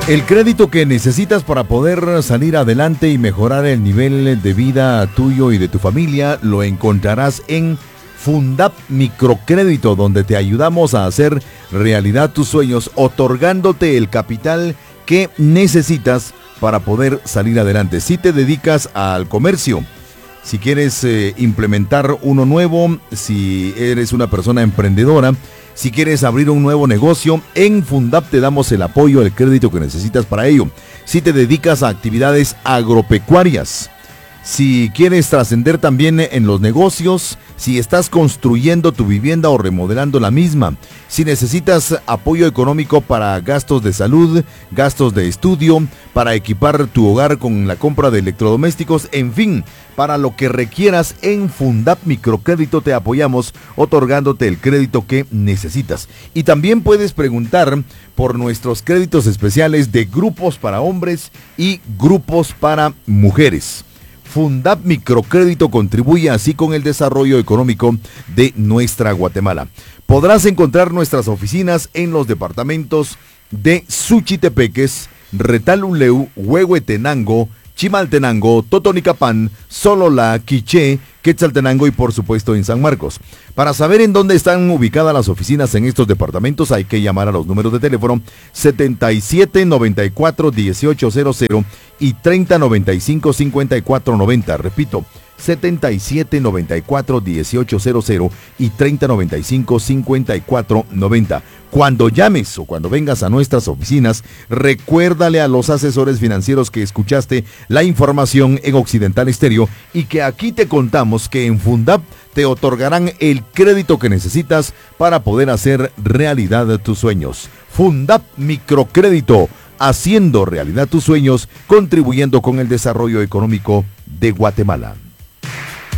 El crédito que necesitas para poder salir adelante y mejorar el nivel de vida tuyo y de tu familia lo encontrarás en Fundap Microcrédito, donde te ayudamos a hacer realidad tus sueños, otorgándote el capital que necesitas para poder salir adelante. Si te dedicas al comercio, si quieres implementar uno nuevo, si eres una persona emprendedora, si quieres abrir un nuevo negocio, en Fundap te damos el apoyo, el crédito que necesitas para ello. Si te dedicas a actividades agropecuarias, si quieres trascender también en los negocios, si estás construyendo tu vivienda o remodelando la misma, si necesitas apoyo económico para gastos de salud, gastos de estudio, para equipar tu hogar con la compra de electrodomésticos, en fin, para lo que requieras, en Fundap Microcrédito te apoyamos otorgándote el crédito que necesitas. Y también puedes preguntar por nuestros créditos especiales de grupos para hombres y grupos para mujeres. Fundap Microcrédito contribuye así con el desarrollo económico de nuestra Guatemala. Podrás encontrar nuestras oficinas en los departamentos de Suchitepeques, Retaluleu, Huehuetenango, Chimaltenango, Totonicapán, Sololá, Quiché, Quetzaltenango y por supuesto en San Marcos. Para saber en dónde están ubicadas las oficinas en estos departamentos hay que llamar a los números de teléfono 7794-1800 y 3095-5490. Repito, 7794-1800 y 3095-5490. Cuando llames o cuando vengas a nuestras oficinas, recuérdale a los asesores financieros que escuchaste la información en Occidental Estéreo y que aquí te contamos que en Fundap te otorgarán el crédito que necesitas para poder hacer realidad tus sueños. Fundap Microcrédito, haciendo realidad tus sueños, contribuyendo con el desarrollo económico de Guatemala.